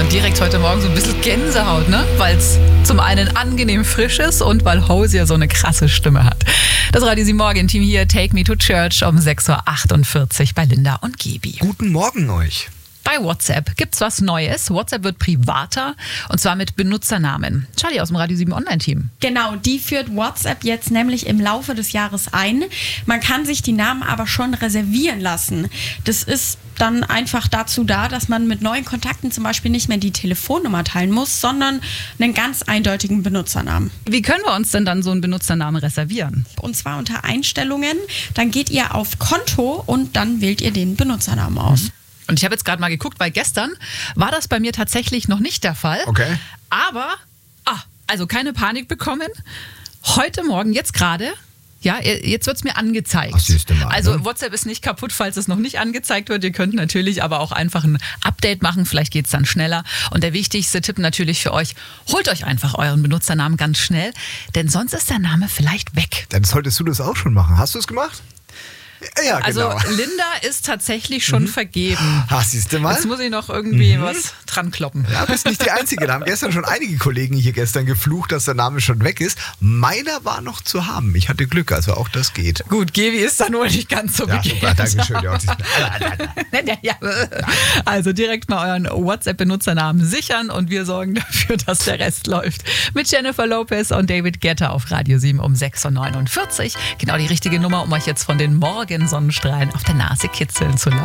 Und direkt heute Morgen so ein bisschen Gänsehaut, ne? Weil es zum einen angenehm frisch ist und weil Hosier so eine krasse Stimme hat. Das Radio 7 Morgen-Team hier, Take Me to Church um 6.48 Uhr bei Linda und Gebi. Guten Morgen euch. Bei WhatsApp gibt's was Neues. WhatsApp wird privater und zwar mit Benutzernamen. Charlie aus dem Radio 7 Online-Team. Genau, die führt WhatsApp jetzt nämlich im Laufe des Jahres ein. Man kann sich die Namen aber schon reservieren lassen. Das ist dann einfach dazu da, dass man mit neuen Kontakten zum Beispiel nicht mehr die Telefonnummer teilen muss, sondern einen ganz eindeutigen Benutzernamen. Wie können wir uns denn dann so einen Benutzernamen reservieren? Und zwar unter Einstellungen. Dann geht ihr auf Konto und dann wählt ihr den Benutzernamen aus. Und ich habe jetzt gerade mal geguckt, weil gestern war das bei mir tatsächlich noch nicht der Fall. Okay. Aber, also keine Panik bekommen. Heute Morgen, jetzt gerade, ja, jetzt wird es mir angezeigt. Ach, siehst du mal, also ne? WhatsApp ist nicht kaputt, falls es noch nicht angezeigt wird. Ihr könnt natürlich aber auch einfach ein Update machen. Vielleicht geht es dann schneller. Und der wichtigste Tipp natürlich für euch, holt euch einfach euren Benutzernamen ganz schnell, denn sonst ist der Name vielleicht weg. Dann solltest du das auch schon machen. Hast du es gemacht? Ja, Also genau. Linda ist tatsächlich schon vergeben. Ach, siehst du mal? Jetzt muss ich noch irgendwie was dran kloppen. Ja, bist nicht die Einzige. Da haben gestern schon einige Kollegen hier gestern geflucht, dass der Name schon weg ist. Meiner war noch zu haben. Ich hatte Glück, also auch das geht. Gut, Gevi ist dann wohl nicht ganz so Ja, begehrt. super, danke schön. Ja, Ja. Also direkt mal euren WhatsApp-Benutzernamen sichern und wir sorgen dafür, dass der Rest läuft. Mit Jennifer Lopez und David Guetta auf Radio 7 um 6.49 Uhr. Genau die richtige Nummer, um euch jetzt von den Morgensonnenstrahlen auf der Nase kitzeln zu lassen.